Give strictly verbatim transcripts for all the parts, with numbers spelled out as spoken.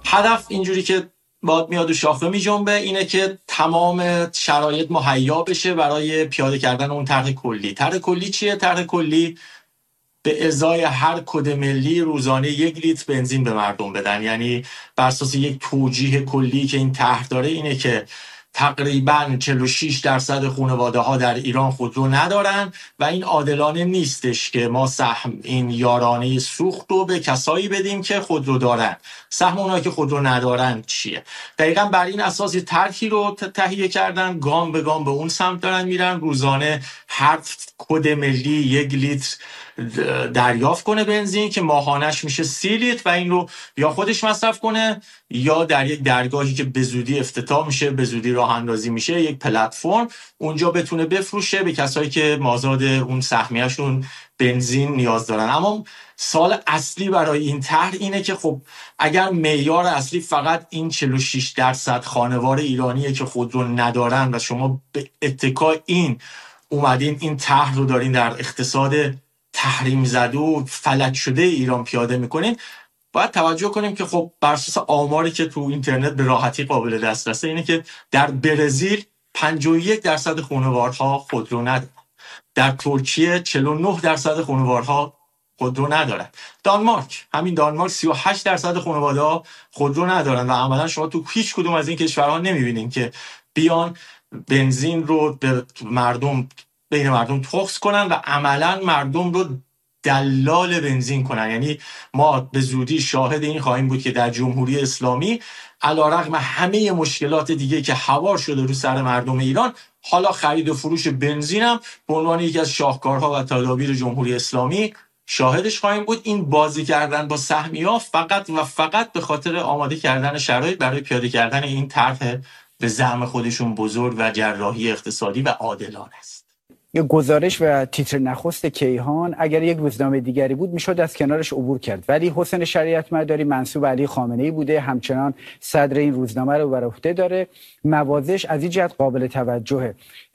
هدف اینجوری که باد میاد و شاخه می جنبه اینه که تمام شرایط مهیا بشه برای پیاده کردن اون طرح کلی. طرح کلی چیه؟ طرح کلی به ازای هر کد ملی روزانه یک لیتر بنزین به مردم بدن. یعنی بر اساس یک توجیه کلی که این طرح داره اینه که تقریباً چهل و شش درصد خانواده ها در ایران خودرو ندارن و این عادلانه نیستش که ما سهم این یارانه سوخت رو به کسایی بدیم که خودرو دارن. سهم اونایی که خودرو ندارن چیه؟ دقیقاً بر این اساس طرحی رو تهیه کردن، گام به گام به اون سمت دارن میرن. روزانه هر کد ملی یک لیتر دریافت کنه بنزین که ماهانش میشه سی لیتر و این رو یا خودش مصرف کنه یا در یک درگاهی که به زودی افتتاح میشه، به زودی راه اندازی میشه، یک پلتفرم، اونجا بتونه بفروشه به کسایی که مازاد اون سهمیه‌شون بنزین نیاز دارن. اما سوال اصلی برای این طرح اینه که خب اگر معیار اصلی فقط این چهل و شش درصد خانوار ایرانیه که خودرو ندارن و شما به اتکای این اومدین این طرح رو دارین در اقتصاد تحریم زده و فلج شده ایران پیاده میکنین، باید توجه کنیم که خب بر اساس آماری که تو اینترنت به راحتی قابل دسترسه اینه که در برزیل پنجاه و یک درصد خانوارها خودرو ندارن، در ترکیه چهل و نه درصد خانوارها خودرو ندارن، دانمارک همین دانمارک سی و هشت درصد خانواده‌ها خودرو ندارن و عملا شما تو هیچ کدوم از این کشورها نمیبینین که بیان بنزین رو به مردم بین مردم تخص کنن و عملا مردم رو دلال بنزین کنن. یعنی ما به زودی شاهد این خواهیم بود که در جمهوری اسلامی علیرغم همه مشکلات دیگه که هوار شده رو سر مردم ایران، حالا خرید و فروش بنزین هم به عنوان یکی از شاهکارها و تدابیر جمهوری اسلامی شاهدش خواهیم بود. این بازی کردن با سهمیه‌ها فقط و فقط به خاطر آماده کردن شرایط برای پیاده کردن این طرح به زعم خودشون بزرگ و جراحی اقتصادی و عادلانه است. گزارش و تیتر نخست کیهان اگر یک روزنامه دیگری بود میشد از کنارش عبور کرد، ولی حسین شریعت مداری منسوب علی خامنه‌ای بوده، همچنان صدر این روزنامه رو بر عهده داره. موازش از این جهت قابل توجهه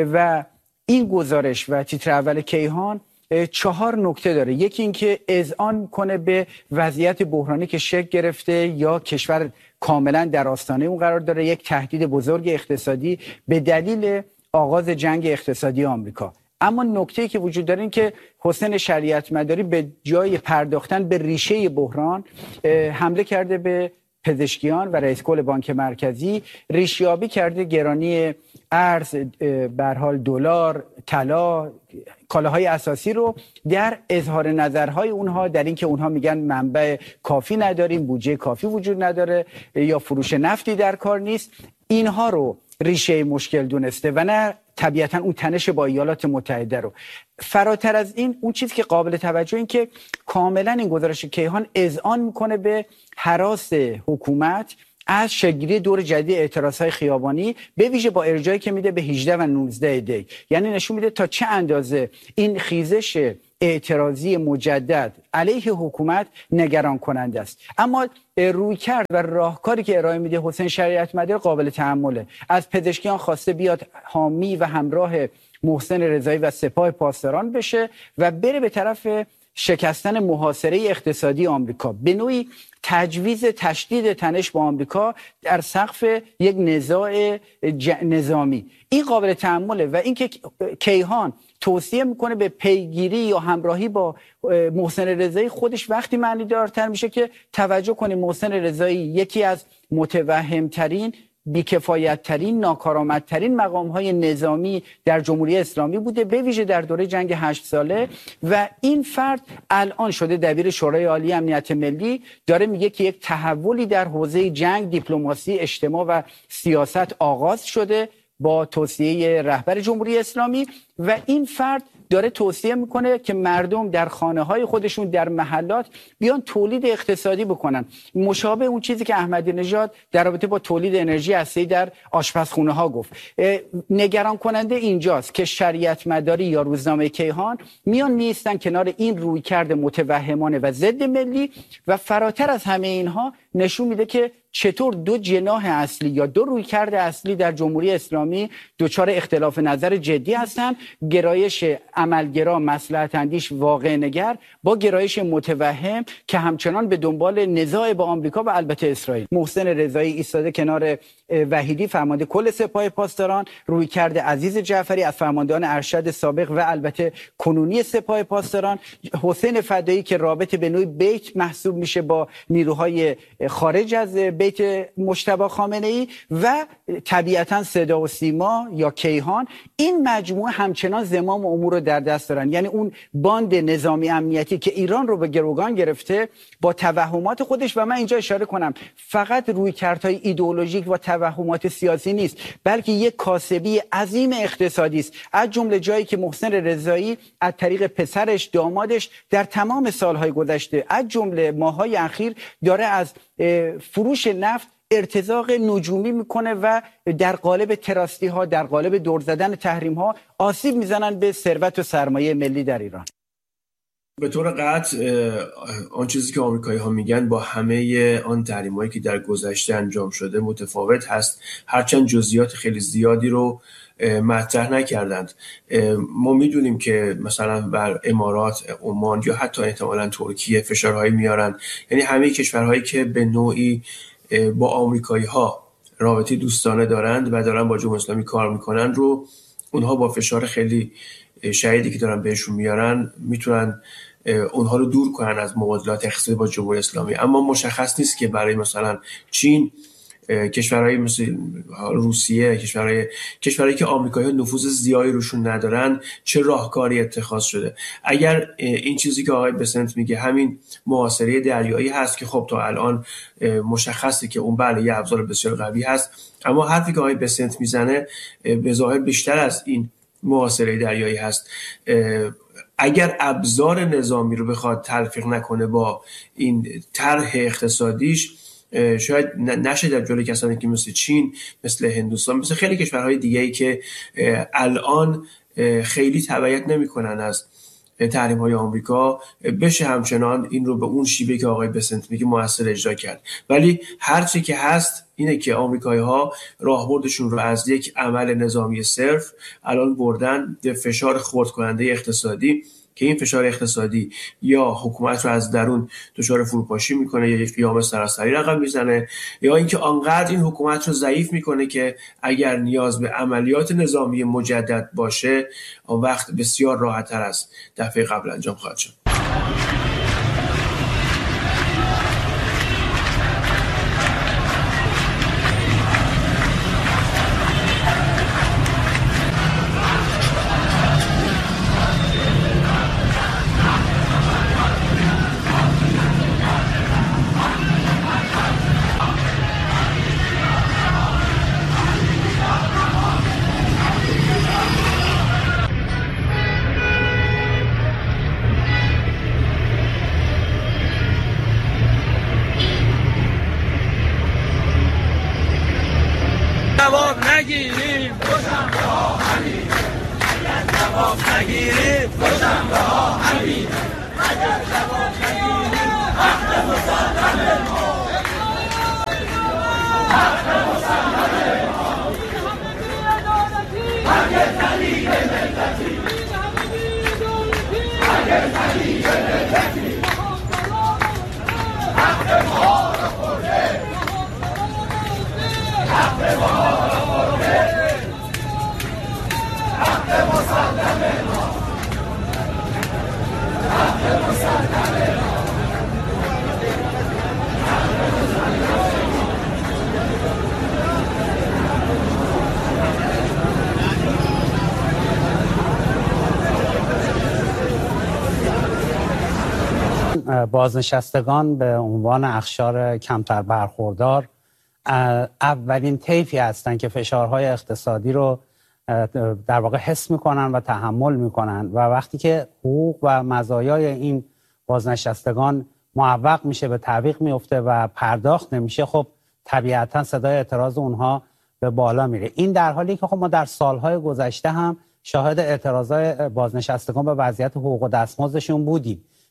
و این گزارش و تیتر اول کیهان چهار نکته داره. یکی این که اذعان کنه به وضعیت بحرانی که شکل گرفته یا کشور کاملا در آستانه اون قرار داره، یک تهدید بزرگ اقتصادی به دلیل آغاز جنگ اقتصادی آمریکا. اما نکته‌ای که وجود داره این که حسین شریعت مداری به جای پرداختن به ریشه بحران حمله کرده به پزشکیان و رئیس کل بانک مرکزی، ریشه‌یابی کرده گرانی ارز، به هر حال دلار، طلا، کالاهای اساسی رو در اظهار نظرهای اونها در اینکه اونها میگن منبع کافی نداریم، بودجه کافی وجود نداره یا فروش نفتی در کار نیست، اینها رو ریشه مشکل دونسته و نه طبیعتا اون تنش با ایالات متحده رو. فراتر از این اون چیزی که قابل توجه این که کاملا این گزارش کیهان اذعان میکنه به هراس حکومت از شکل‌گیری دور جدید اعتراض‌های خیابانی، به ویژه با ارجاعی که میده به هجده و نوزده دی. یعنی نشون میده تا چه اندازه این خیزش اعتراضی مجدد علیه حکومت نگران کننده است. اما رویکرد و راهکاری که ارائه میده حسین شریعت مداری قابل تأمله. از پزشکیان خواسته بیاد حامی و همراه محسن رضایی و سپاه پاسداران بشه و بره به طرف شکستن محاصره اقتصادی آمریکا، به نوعی تجویز تشدید تنش با آمریکا در سقف یک نزاع ج... نظامی. این قابل تأمله و اینکه کیهان توصیه میکنه به پیگیری یا همراهی با محسن رضایی خودش وقتی معنی دارتر میشه که توجه کنیم محسن رضایی یکی از متوهمترین، بیکفایت‌ترین، ناکارآمدترین مقام‌های نظامی در جمهوری اسلامی بوده، به ویژه در دوره جنگ هشت ساله و این فرد الان شده دبیر شورای عالی امنیت ملی، داره میگه که یک تحولی در حوزه جنگ، دیپلماسی، اجتماع و سیاست آغاز شده با توصیه رهبر جمهوری اسلامی و این فرد داره توصیه میکنه که مردم در خانه‌های خودشون در محلات بیان تولید اقتصادی بکنن، مشابه اون چیزی که احمدی نژاد در رابطه با تولید انرژی هسته‌ای در آشپزخونه‌ها گفت. نگران کننده اینجاست که شریعت مداری یا روزنامه کیهان میان نیستن کنار این رویکرد متوهمانه و ضد ملی و فراتر از همه اینها نشون میده که چطور دو جناح اصلی یا دو رویکرد اصلی در جمهوری اسلامی دچار اختلاف نظر جدی هستند. گرایش عملگرا، مصلحت اندیش، واقع نگر با گرایش متوهم که همچنان به دنبال نزاع با آمریکا و البته اسرائیل. محسن رضایی ایستاده کنار وحیدی فرمانده کل سپاه پاسداران، رویکرد عزیز جعفری از فرماندهان ارشد سابق و البته کنونی سپاه پاسداران، حسین فدایی که رابطه به نوعی بیت محسوب میشه با نیروهای خارج از بیت مجتبی خامنه‌ای و طبیعتا صدا و سیما یا کیهان. این مجموعه همچنان زمام امور رو در دست دارن. یعنی اون باند نظامی امنیتی که ایران رو به گروگان گرفته با توهمات خودش، و من اینجا اشاره کنم فقط رویکردهای ایدئولوژیک و توهمات سیاسی نیست، بلکه یک کاسبی عظیم اقتصادی است، از جمله جایی که محسن رضایی از طریق پسرش، دامادش در تمام سالهای گذشته از جمله ماه‌های اخیر داره از فروش نفت ارتزاق نجومی میکنه و در قالب تراستی ها، در قالب دور زدن تحریم ها آسیب میزنن به ثروت و سرمایه ملی در ایران. به طور قطع آن چیزی که آمریکایی ها میگن با همه آن تحریم هایی که در گذشته انجام شده متفاوت هست، هرچند جزئیات خیلی زیادی رو مطرح نکردند. ما میدونیم که مثلا بر امارات، عمان یا حتی احتمالاً ترکیه فشارهایی میارن، یعنی همه کشورهایی که به نوعی با آمریکایی ها رابطه دوستانه دارند و دارن با جمهوری اسلامی کار میکنن رو اونها با فشار خیلی شدیدی که دارن بهشون میارن میتونن اونها رو دور کنن از مبادلات اقتصادی با جمهوری اسلامی. اما مشخص نیست که برای مثلا چین، کشورهای مثل روسیه، کشورهای کشورهایی که آمریکایی‌ها نفوذ زیادی روشون ندارن چه راهکاری اتخاذ شده. اگر این چیزی که آقای بسنت میگه همین محاصره دریایی هست که خب تا الان مشخصه که اون بله یه ابزار بسیار قوی هست، اما حرفی که آقای بسنت میزنه به ظاهر بیشتر از این محاصره دریایی هست. اگر ابزار نظامی رو بخواد تلفیق نکنه با این طرح اقتصادیش، شاید نشه در جلوی کسانی که مثل چین، مثل هندوستان، مثل خیلی کشورهای دیگه‌ای که الان خیلی تبعیت نمی‌کنن از تحریم‌های آمریکا، بشه همچنان این رو به اون شیوهی که آقای بسنت میگه موثر اجرا کرد. ولی هر چی که هست اینه که آمریکایی‌ها راهبردشون رو از یک عمل نظامی صرف الان بردن به فشار خرد کننده اقتصادی که این فشار اقتصادی یا حکومت رو از درون دچار فروپاشی میکنه یا یک قیام سراسری رقم میزنه، یا اینکه آنقدر این حکومت رو ضعیف میکنه که اگر نیاز به عملیات نظامی مجدد باشه اون وقت بسیار راحت‌تر از دفعه قبل انجام خواهد شد. جواب نگیریم خوشم به همین، اگر جواب نگیریم خوشم به همین، اگر جواب نگیریم حق مسلم ما، حق مسلم ما، اگر تلیل ملتی، اگر تلیل ملتی، حق ما را خورده، حق ما را خورده، حق مسلم ما، حق مسلم ما. بازنشستگان به عنوان اقشار کمتر برخوردار اولین طیفی هستند که فشارهای اقتصادی رو در واقع حس میکنن و تحمل میکنن و وقتی که حقوق و مزایای این بازنشستگان معوق میشه، به تعویق میفته و پرداخت نمیشه، خب طبیعتا صدای اعتراض اونها به بالا میره. این در حالی که خب ما در سالهای گذشته هم شاهد اعتراضای بازنشستگان به وضعیت حقوق و دستمزدشون بودیم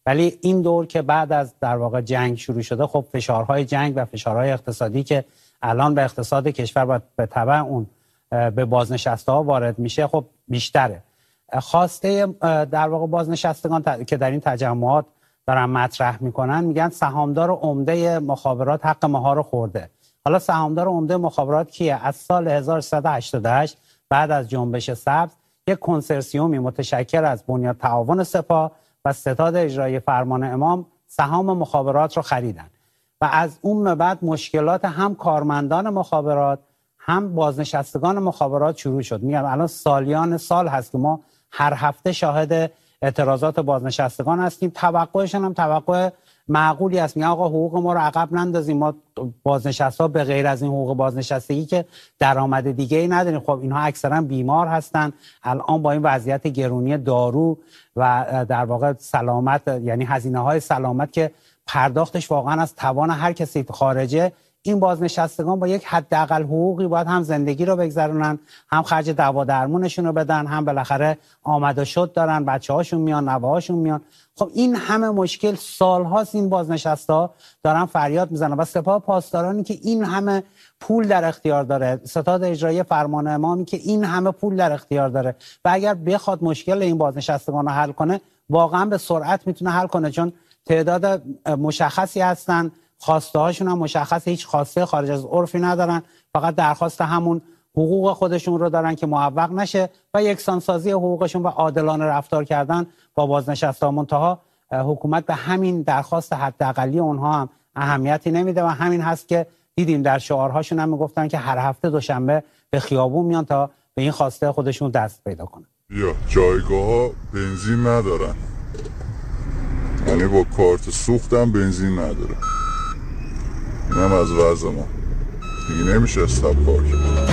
ولی این دور که بعد از در واقع جنگ شروع شده، خب فشارهای جنگ و فشارهای اقتصادی که الان به اقتصاد کشور و به تبع اون به بازنشسته ها وارد میشه خب بیشتره. خواسته در واقع بازنشستگان که در این تجمعات دارن مطرح میکنن، میگن سهامدار عمده مخابرات حق ماها رو خورده. حالا سهامدار عمده مخابرات کیه؟ از سال هزار و سیصد و هشتاد و هشت بعد از جنبش سبز یک کنسرسیومی متشکل از بنیاد تعاون سپاه و ستاد اجرایی فرمان امام سهام مخابرات رو خریدن و از اون به بعد مشکلات هم کارمندان مخابرات هم بازنشستگان مخابرات شروع شد. میگم الان سالیان سال هست که ما هر هفته شاهد اعتراضات بازنشستگان هستیم. توقعشون هم توقع معقولی است. میگن آقا حقوق ما رو عقب نندازیم، ما بازنشسته ها به غیر از این حقوق بازنشستگی که درآمد دیگه ای نداریم. خب اینها اکثرا بیمار هستن. الان با این وضعیت گرونی دارو و در واقع سلامت، یعنی هزینه های سلامت که پرداختش واقعا از توان هر کسی خارجه، این بازنشستگان با یک حداقل حقوقی باید هم زندگی رو بگذرونن، هم خرج دوا درمونشون رو بدن، هم بالاخره آمد و شد دارن، بچه‌هاشون میان، نوه‌هاشون میان. خب این همه مشکل سال‌هاست این بازنشسته‌ها دارن فریاد میزنن و سپاه پاسدارانی که این همه پول در اختیار داره، ستاد اجرایی فرمان امامی که این همه پول در اختیار داره و اگر بخواد مشکل این بازنشستگان رو حل کنه واقعا به سرعت میتونه حل کنه، چون تعداد مشخصی هستن، خواسته هاشون هم مشخصه، هیچ خواسته خارج از عرفی ندارن، فقط درخواست همون حقوق خودشون رو دارن که موفق نشه و یکسانسازی حقوقشون و عادلانه رفتار کردن با بازنشسته‌ها. منتها حکومت به همین درخواست حداقلی اونها هم اهمیتی نمیده و همین هست که دیدیم در شعارهاشون هم میگفتن که هر هفته دوشنبه به خیابون میان تا به این خواسته خودشون دست پیدا کنن. یا جایگاه ها بنزین ندارن، یعنی با کارت سوختم بنزین نداره. اینم از وضع ما دیگه نمیشه استاب کار کرد.